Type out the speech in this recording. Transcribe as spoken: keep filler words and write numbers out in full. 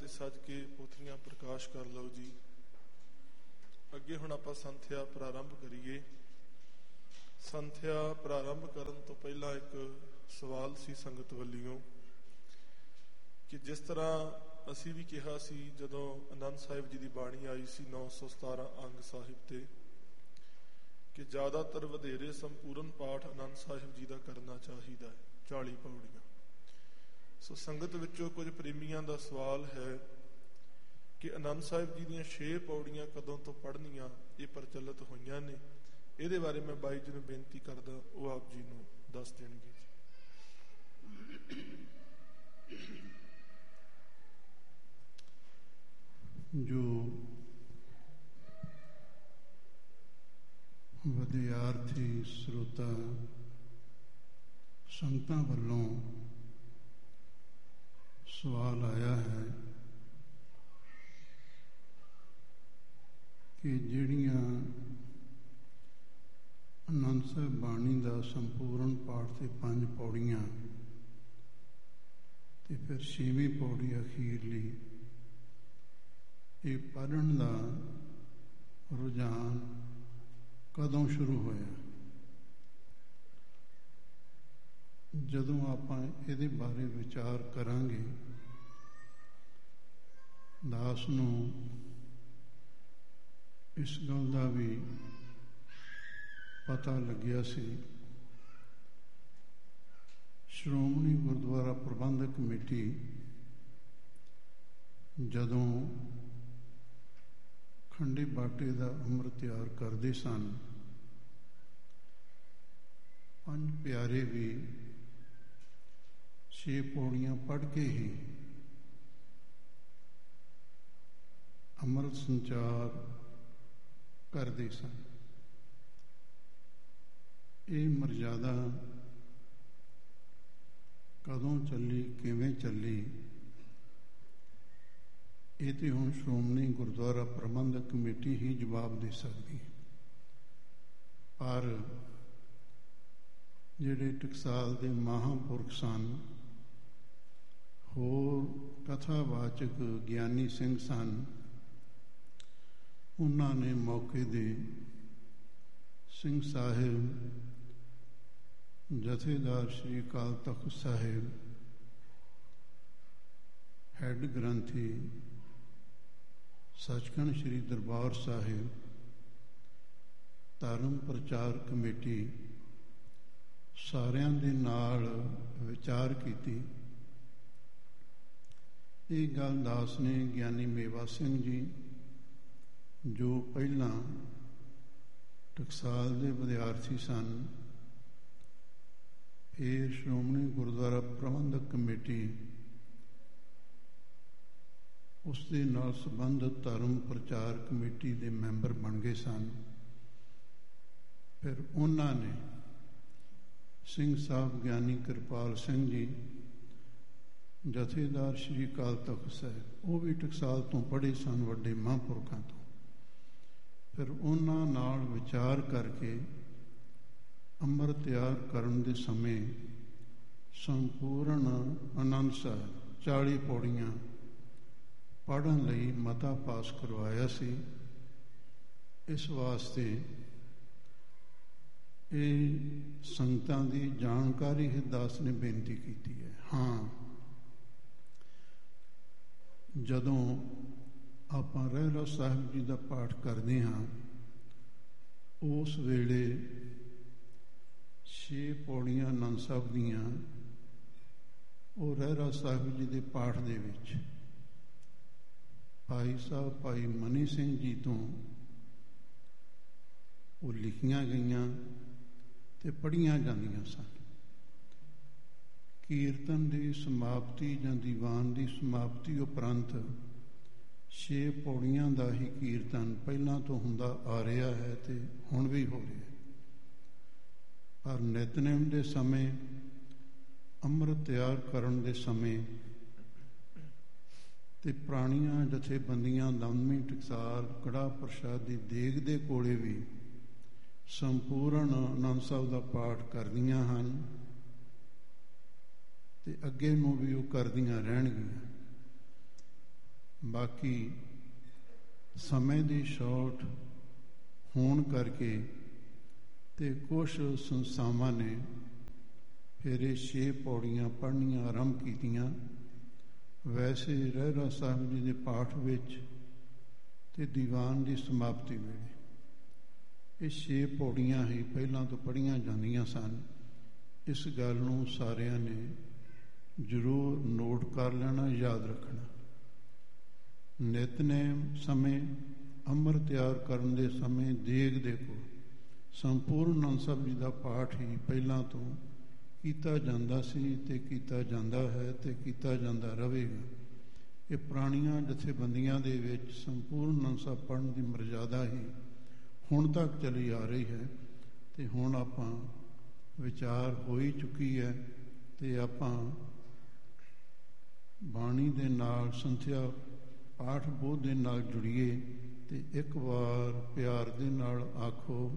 ਸੱਜ ਕੇ ਪੋਥੀਆਂ ਪ੍ਰਕਾਸ਼ ਕਰ ਲਓ ਜੀ। ਅੱਗੇ ਹੁਣ ਆਪਾਂ ਸੰਥਿਆ ਪ੍ਰਾਰੰਭ ਕਰੀਏ। ਸੰਥਿਆ ਪ੍ਰਾਰੰਭ ਕਰਨ ਤੋਂ ਪਹਿਲਾਂ ਇੱਕ ਸਵਾਲ ਸੀ ਸੰਗਤ ਵੱਲੋਂ ਕਿ ਜਿਸ ਤਰ੍ਹਾਂ ਅਸੀਂ ਵੀ ਕਿਹਾ ਸੀ ਜਦੋਂ ਆਨੰਦ ਸਾਹਿਬ ਜੀ ਦੀ ਬਾਣੀ ਆਈ ਸੀ ਨੌ ਸੌ ਸਤਾਰਾਂ ਅੰਗ ਸਾਹਿਬ ਤੇ, ਕਿ ਜ਼ਿਆਦਾਤਰ ਵਧੇਰੇ ਸੰਪੂਰਨ ਪਾਠ ਆਨੰਦ ਸਾਹਿਬ ਜੀ ਦਾ ਕਰਨਾ ਚਾਹੀਦਾ ਹੈ, ਚਾਲੀ ਪੌੜੀਆਂ। ਸੋ ਸੰਗਤ ਵਿੱਚੋਂ ਕੁਝ ਪ੍ਰੇਮੀਆਂ ਦਾ ਸਵਾਲ ਹੈ ਕਿ ਆਨੰਦ ਸਾਹਿਬ ਜੀ ਦੀਆਂ ਛੇ ਪੌੜੀਆਂ ਕਦੋਂ ਤੋਂ ਪੜ੍ਹਨੀਆਂ ਇਹ ਪ੍ਰਚਲਿਤ ਹੋਈਆਂ ਨੇ। ਇਹਦੇ ਬਾਰੇ ਮੈਂ ਬਾਈ ਜੀ ਨੂੰ ਬੇਨਤੀ ਕਰਦਾ, ਉਹ ਆਪ ਜੀ ਨੂੰ ਦੱਸ ਦੇਣਗੇ। ਜੋ ਵਿਦਿਆਰਥੀ ਸਰੋਤਾ ਸੰਗਤਾਂ ਵੱਲੋਂ ਸਵਾਲ ਆਇਆ ਹੈ ਕਿ ਜਿਹੜੀਆਂ ਆਨੰਦ ਸਾਹਿਬ ਬਾਣੀ ਦਾ ਸੰਪੂਰਨ ਪਾਠ ਤੇ ਪੰਜ ਪੌੜੀਆਂ ਤੇ ਫਿਰ ਛੇਵੀਂ ਪੌੜੀ ਅਖੀਰਲੀ, ਇਹ ਪੜ੍ਹਨ ਦਾ ਰੁਝਾਨ ਕਦੋਂ ਸ਼ੁਰੂ ਹੋਇਆ? ਜਦੋਂ ਆਪਾਂ ਇਹਦੇ ਬਾਰੇ ਵਿਚਾਰ ਕਰਾਂਗੇ, ਦਾਸ ਨੂੰ ਇਸ ਗੱਲ ਦਾ ਵੀ ਪਤਾ ਲੱਗਿਆ ਸੀ। ਸ਼੍ਰੋਮਣੀ ਗੁਰਦੁਆਰਾ ਪ੍ਰਬੰਧਕ ਕਮੇਟੀ ਜਦੋਂ ਖੰਡੇ ਬਾਟੇ ਦਾ ਅੰਮ੍ਰਿਤ ਤਿਆਰ ਕਰਦੇ ਸਨ, ਪੰਜ ਪਿਆਰੇ ਵੀ ਛੇ ਪੌੜੀਆਂ ਪੜ੍ਹ ਕੇ ਹੀ ਅੰਮ੍ਰਿਤ ਸੰਚਾਰ ਕਰਦੇ ਸਨ। ਇਹ ਮਰਜ਼ਾਦਾ ਕਦੋਂ ਚੱਲੀ, ਕਿਵੇਂ ਚੱਲੀ, ਇਹ ਤੇ ਹੁਣ ਸ਼੍ਰੋਮਣੀ ਗੁਰਦੁਆਰਾ ਪ੍ਰਬੰਧਕ ਕਮੇਟੀ ਹੀ ਜਵਾਬ ਦੇ ਸਕਦੀ ਹੈ। ਪਰ ਜਿਹੜੇ ਟਕਸਾਲ ਦੇ ਮਹਾਂਪੁਰਖ ਸਨ, ਹੋਰ ਕਥਾਵਾਚਕ ਗਿਆਨੀ ਸਿੰਘ ਸਨ, ਉਹਨਾਂ ਨੇ ਮੌਕੇ ਦੇ ਸਿੰਘ ਸਾਹਿਬ, ਜਥੇਦਾਰ ਸ਼੍ਰੀ ਅਕਾਲ ਤਖ਼ਤ ਸਾਹਿਬ, ਹੈੱਡ ਗ੍ਰੰਥੀ ਸੱਚਖੰਡ ਸ਼੍ਰੀ ਦਰਬਾਰ ਸਾਹਿਬ, ਧਰਮ ਪ੍ਰਚਾਰ ਕਮੇਟੀ, ਸਾਰਿਆਂ ਦੇ ਨਾਲ ਵਿਚਾਰ ਕੀਤੀ। ਇਹ ਗੱਲ ਦਾਸ ਨੇ ਗਿਆਨੀ ਮੇਵਾ ਸਿੰਘ ਜੀ, ਜੋ ਪਹਿਲਾਂ ਟਕਸਾਲ ਦੇ ਵਿਦਿਆਰਥੀ ਸਨ, ਫਿਰ ਸ਼੍ਰੋਮਣੀ ਗੁਰਦੁਆਰਾ ਪ੍ਰਬੰਧਕ ਕਮੇਟੀ, ਉਸ ਦੇ ਨਾਲ ਸੰਬੰਧਿਤ ਧਰਮ ਪ੍ਰਚਾਰ ਕਮੇਟੀ ਦੇ ਮੈਂਬਰ ਬਣ ਗਏ ਸਨ। ਫਿਰ ਉਹਨਾਂ ਨੇ ਸਿੰਘ ਸਾਹਿਬ ਗਿਆਨੀ ਕਿਰਪਾਲ ਸਿੰਘ ਜੀ, ਜਥੇਦਾਰ ਸ਼੍ਰੀ ਅਕਾਲ ਤਖ਼ਤ ਸਾਹਿਬ, ਉਹ ਵੀ ਟਕਸਾਲ ਤੋਂ ਪੜ੍ਹੇ ਸਨ, ਵੱਡੇ ਮਹਾਂਪੁਰਖਾਂ ਤੋਂ। ਫਿਰ ਉਹਨਾਂ ਨਾਲ ਵਿਚਾਰ ਕਰਕੇ ਅੰਮ੍ਰਿਤ ਤਿਆਰ ਕਰਨ ਦੇ ਸਮੇਂ ਸੰਪੂਰਨ ਆਨੰਦ ਸਾਹਿਬ ਚਾਲੀ ਪੌੜੀਆਂ ਪੜ੍ਹਨ ਲਈ ਮਤਾ ਪਾਸ ਕਰਵਾਇਆ ਸੀ। ਇਸ ਵਾਸਤੇ ਇਹ ਸੰਗਤਾਂ ਦੀ ਜਾਣਕਾਰੀ ਦਾਸ ਨੇ ਬੇਨਤੀ ਕੀਤੀ ਹੈ। ਹਾਂ, ਜਦੋਂ ਆਪਾਂ ਰਹਿਰਾਸ ਸਾਹਿਬ ਜੀ ਦਾ ਪਾਠ ਕਰਦੇ ਹਾਂ, ਉਸ ਵੇਲੇ ਛੇ ਪੌੜੀਆਂ ਆਨੰਦ ਸਾਹਿਬ ਦੀਆਂ ਉਹ ਰਹਿਰਾਸ ਸਾਹਿਬ ਜੀ ਦੇ ਪਾਠ ਦੇ ਵਿੱਚ ਭਾਈ ਸਾਹਿਬ ਭਾਈ ਮਨੀ ਸਿੰਘ ਜੀ ਤੋਂ ਉਹ ਲਿਖੀਆਂ ਗਈਆਂ ਤੇ ਪੜ੍ਹੀਆਂ ਜਾਂਦੀਆਂ ਸਨ। ਕੀਰਤਨ ਦੀ ਸਮਾਪਤੀ ਜਾਂ ਦੀਵਾਨ ਦੀ ਸਮਾਪਤੀ ਉਪਰੰਤ ਛੇ ਪੌੜੀਆਂ ਦਾ ਹੀ ਕੀਰਤਨ ਪਹਿਲਾਂ ਤੋਂ ਹੁੰਦਾ ਆ ਰਿਹਾ ਹੈ ਤੇ ਹੁਣ ਵੀ ਹੋ ਰਿਹਾ। ਪਰ ਨਿਤਨੇਮ ਦੇ ਸਮੇਂ, ਅੰਮ੍ਰਿਤ ਤਿਆਰ ਕਰਨ ਦੇ ਸਮੇਂ ਤੇ ਪੁਰਾਣੀਆਂ ਜਥੇਬੰਦੀਆਂ ਦਮਨੀ ਟਕਸਾਲ ਕੜਾਹ ਪ੍ਰਸ਼ਾਦ ਦੀ ਦੇਗ ਦੇ ਕੋਲੇ ਵੀ ਸੰਪੂਰਨ ਆਨੰਦ ਸਾਹਿਬ ਦਾ ਪਾਠ ਕਰਦੀਆਂ ਹਨ ਤੇ ਅੱਗੇ ਨੂੰ ਵੀ ਉਹ ਕਰਦੀਆਂ ਰਹਿਣਗੀਆਂ। ਬਾਕੀ ਸਮੇਂ ਦੀ ਸ਼ਾਰਟ ਹੋਣ ਕਰਕੇ ਤੇ ਕੁਝ ਸੰਸਥਾਵਾਂ ਨੇ ਫਿਰ ਇਹ ਛੇ ਪੌੜੀਆਂ ਪੜ੍ਹਨੀਆਂ ਆਰੰਭ ਕੀਤੀਆਂ। ਵੈਸੇ ਰਹਿਰਾਸ ਸਾਹਿਬ ਜੀ ਦੇ ਪਾਠ ਵਿੱਚ ਤੇ ਦੀਵਾਨ ਦੀ ਸਮਾਪਤੀ ਵੇਲੇ ਇਹ ਛੇ ਪੌੜੀਆਂ ਹੀ ਪਹਿਲਾਂ ਤੋਂ ਪੜ੍ਹੀਆਂ ਜਾਂਦੀਆਂ ਸਨ। ਇਸ ਗੱਲ ਨੂੰ ਸਾਰਿਆਂ ਨੇ ਜ਼ਰੂਰ ਨੋਟ ਕਰ ਲੈਣਾ, ਯਾਦ ਰੱਖਣਾ। ਨਿਤਨੇਮ ਸਮੇਂ, ਅੰਮ੍ਰਿਤ ਤਿਆਰ ਕਰਨ ਦੇ ਸਮੇਂ ਦੇਗ ਦੇ ਕੋਲ ਸੰਪੂਰਨ ਆਨੰਦ ਸਾਹਿਬ ਜੀ ਦਾ ਪਾਠ ਹੀ ਪਹਿਲਾਂ ਤੋਂ ਕੀਤਾ ਜਾਂਦਾ ਸੀ ਤੇ ਕੀਤਾ ਜਾਂਦਾ ਹੈ ਤੇ ਕੀਤਾ ਜਾਂਦਾ ਰਹੇਗਾ। ਇਹ ਪੁਰਾਣੀਆਂ ਜਥੇਬੰਦੀਆਂ ਦੇ ਵਿੱਚ ਸੰਪੂਰਨ ਆਨੰਦ ਸਾਹਿਬ ਪੜ੍ਹਨ ਦੀ ਮਰਜ਼ਾਦਾ ਹੀ ਹੁਣ ਤੱਕ ਚਲੀ ਆ ਰਹੀ ਹੈ ਤੇ ਹੁਣ ਆਪਾਂ ਵਿਚਾਰ ਹੋ ਹੀ ਚੁੱਕੀ ਹੈ ਤੇ ਆਪਾਂ ਬਾਣੀ ਦੇ ਨਾਲ, ਸੰਥਿਆ ਪਾਠ ਬੋਧ ਦੇ ਨਾਲ ਜੁੜੀਏ ਤੇ ਇੱਕ ਵਾਰ ਪਿਆਰ ਦੇ ਨਾਲ ਆਖੋ